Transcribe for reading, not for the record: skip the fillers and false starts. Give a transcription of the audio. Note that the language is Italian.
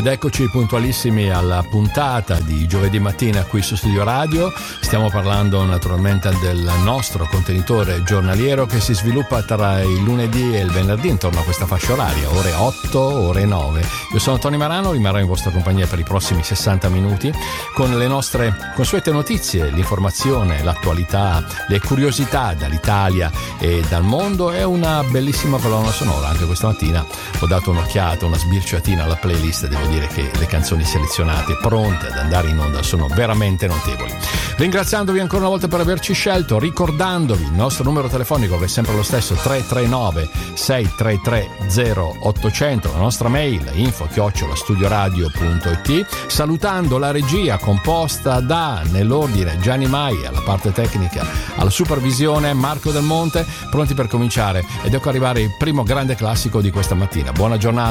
eccoci puntualissimi alla puntata di giovedì mattina qui su Studio Radio. Stiamo parlando naturalmente del nostro contenitore giornaliero che si sviluppa tra il lunedì e il venerdì intorno a questa fascia oraria, ore 8, ore 9. Io sono Tony Marano, rimarrò in vostra compagnia per i prossimi 60 minuti con le nostre consuete notizie, l'informazione, l'attualità, le curiosità dall'Italia e dal mondo e una bellissima colonna sonora. Anche questa mattina ho dato un'occhiata, una sbirciatina alla playlist e devo dire che le canzoni selezionate pronte ad andare in onda sono veramente notevoli. Ringraziandovi ancora una volta per averci scelto, ricordandovi il nostro numero telefonico che è sempre lo stesso, 339 633 0800, la nostra mail info@studioradio.it, salutando la regia composta da, nell'ordine, Gianni Mai, alla parte tecnica, alla supervisione Marco Del Monte, pronti per cominciare ed ecco arrivare il primo grande classico di questa mattina. Buona giornata.